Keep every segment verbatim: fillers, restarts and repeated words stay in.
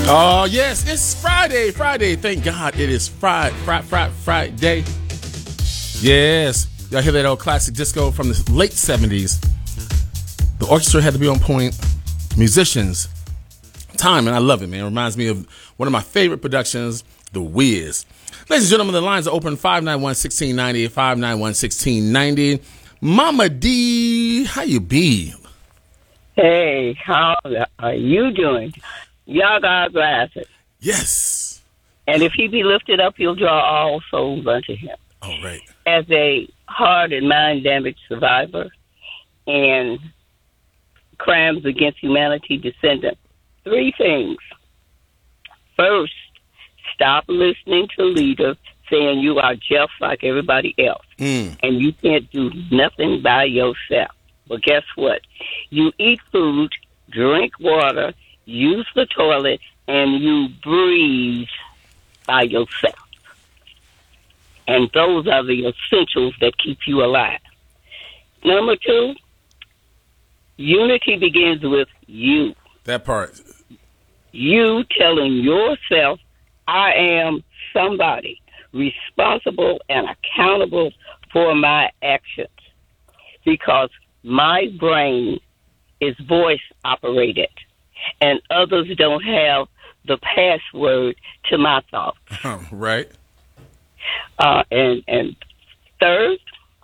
Oh, yes, it's Friday, Friday. Thank God it is Friday, Friday, Friday, Friday. Yes, y'all hear that old classic disco from the late seventies. The orchestra had to be on point. Musicians, time, and I love it, man. It reminds me of one of my favorite productions, The Wiz. Ladies and gentlemen, the lines are open five nine one, one six nine zero, five nine one, one six nine zero. Mama D, how you be? Hey, how are you doing? Y'all got glasses. Yes. And if he be lifted up, he'll draw all souls unto him. All right. As a heart and mind damage survivor and crimes against humanity descendant, three things. First, stop listening to leaders saying you are just like everybody else Mm. and you can't do nothing by yourself. Well, guess what? You eat food, drink water, use the toilet, and you breathe by yourself. And those are the essentials that keep you alive. Number two, unity begins with you. That part. You telling yourself, I am somebody responsible and accountable for my actions. Because my brain is voice operated. And others don't have the password to my thoughts. Oh, right. Uh, and, and third,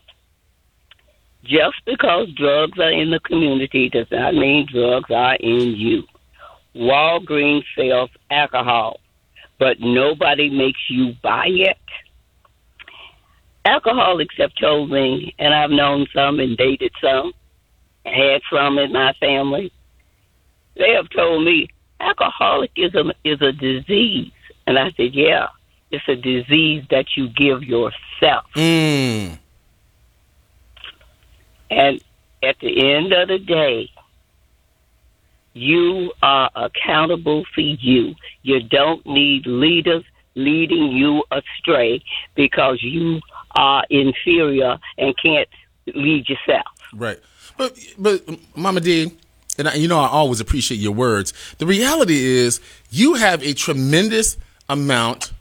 just because drugs are in the community does not mean drugs are in you. Walgreens sells alcohol, but nobody makes you buy it. Alcoholics have told me, and I've known some and dated some, had some in my family. They have told me alcoholism is a disease. And I said, yeah, it's a disease that you give yourself. Mm. And at the end of the day, you are accountable for you. You don't need leaders leading you astray because you are inferior and can't lead yourself. Right. But, but Mama D, and I, you know I always appreciate your words. The reality is you have a tremendous amount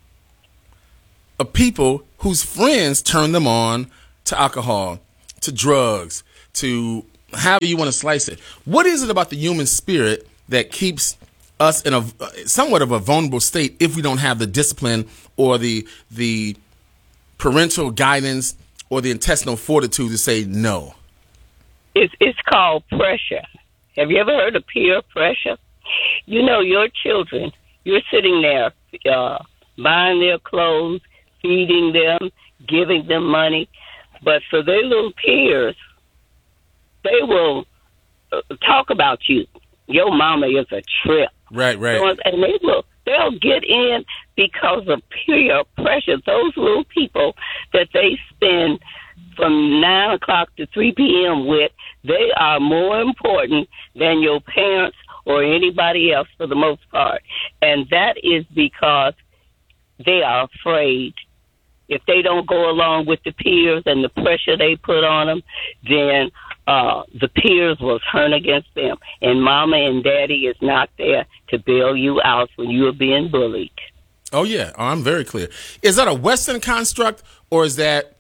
of people whose friends turn them on to alcohol, to drugs, to however you want to slice it. What is it about the human spirit that keeps us in a somewhat of a vulnerable state if we don't have the discipline or the the parental guidance or the intestinal fortitude to say no? It's, it's called pressure. Have you ever heard of peer pressure? You know, your children, you're sitting there uh, buying their clothes, feeding them, giving them money, but for their little peers, they will uh, talk about you. Your mama is a trip. Right, right. So, and they will, they'll get in because of peer pressure. Those little people that they spend from nine o'clock to three p.m. with, they are more important than your parents or anybody else for the most part. And that is because they are afraid. If they don't go along with the peers and the pressure they put on them, then uh, the peers will turn against them. And mama and daddy is not there to bail you out when you are being bullied. Oh, yeah. Oh, I'm very clear. Is that a Western construct or is that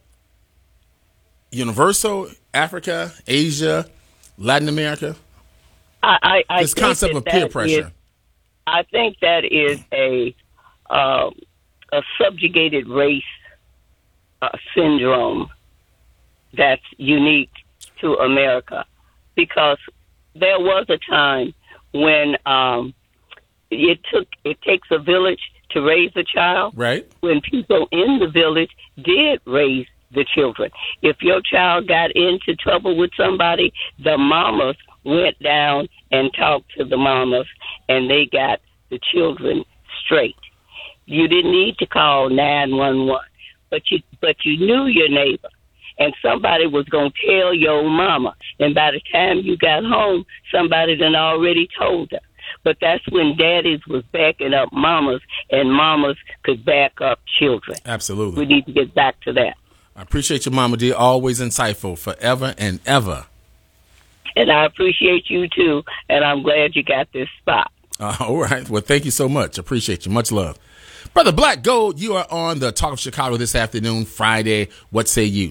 universal, Africa, Asia, Latin America? I, I, I this concept that of peer that pressure. Is, I think that is a uh, a subjugated race uh, syndrome that's unique to America, because there was a time when um, it took it takes a village to raise a child. Right. When people in the village did raise the children. If your child got into trouble with somebody, the mamas went down and talked to the mamas, and they got the children straight. You didn't need to call nine one one, but you but you knew your neighbor, and somebody was going to tell your mama. And by the time you got home, somebody done already told her. But that's when daddies was backing up mamas, and mamas could back up children. Absolutely. We need to get back to that. I appreciate you, Mama D. Always insightful, forever and ever. And I appreciate you, too, and I'm glad you got this spot. Uh, all right. Well, thank you so much. Appreciate you. Much love. Brother Black Gold, you are on the Talk of Chicago this afternoon, Friday. What say you?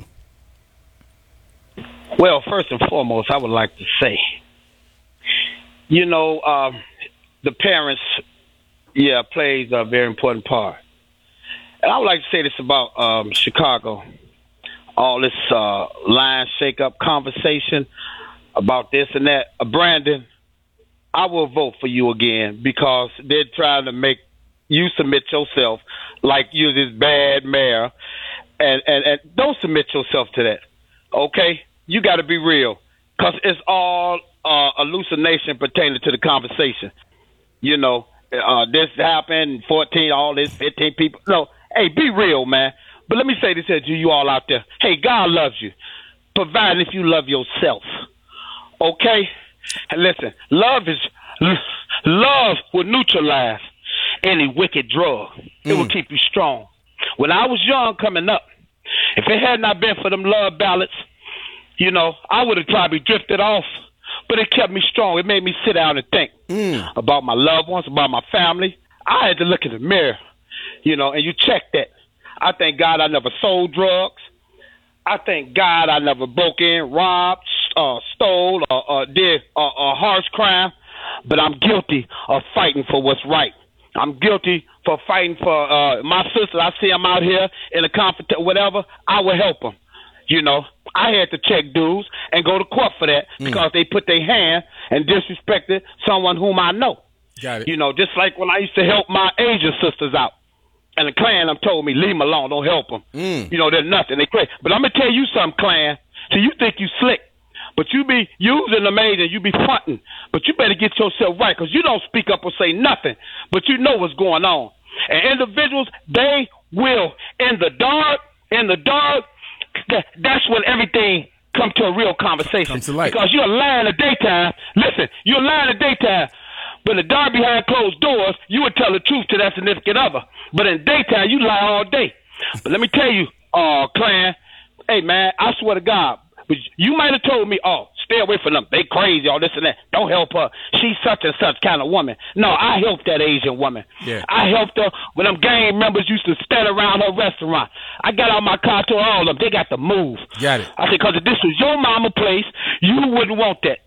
Well, first and foremost, I would like to say, you know, uh, the parents, yeah, plays a very important part. And I would like to say this about um, Chicago, all this uh, line shake-up conversation about this and that. Uh, Brandon, I will vote for you again because they're trying to make you submit yourself like you're this bad mayor. And, and, and don't submit yourself to that, okay? You got to be real because it's all uh, hallucination pertaining to the conversation. You know, uh, this happened, fourteen, all this, fifteen people. No, hey, be real, man. But let me say this here to you all out there. Hey, God loves you, provided if you love yourself. Okay? And listen, love is love will neutralize any wicked drug. It mm. will keep you strong. When I was young coming up, if it had not been for them love ballads, you know, I would have probably drifted off. But it kept me strong. It made me sit down and think mm. about my loved ones, about my family. I had to look in the mirror, you know, and you check that. I thank God I never sold drugs. I thank God I never broke in, robbed, uh, stole, or, or did a, a harsh crime. But I'm guilty of fighting for what's right. I'm guilty for fighting for uh, my sister. I see them out here in a conflict, whatever. I will help them. You know, I had to check dues and go to court for that mm. because they put their hand and disrespected someone whom I know. Got it. You know, just like when I used to help my Asian sisters out. And the Klan them told me, leave them alone, don't help them. Mm. You know, they're nothing. They crazy. But I'm going to tell you something, Klan. So you think you slick, but you be using them and you be fronting. But you better get yourself right because you don't speak up or say nothing, but you know what's going on. And individuals, they will, in the dark, in the dark, that's when everything comes to a real conversation. Come to light. Because you're lying in the daytime. Listen, you're lying in the daytime. But in the dark behind closed doors, you would tell the truth to that significant other. But in daytime, you lie all day. But let me tell you, uh, Clan, hey, man, I swear to God, you might have told me, oh, stay away from them. They crazy, all this and that. Don't help her. She's such and such kind of woman. No, I helped that Asian woman. Yeah. I helped her when them gang members used to stand around her restaurant. I got out my car, told all of them, they got to move. Got it. I said, because if this was your mama place, you wouldn't want that.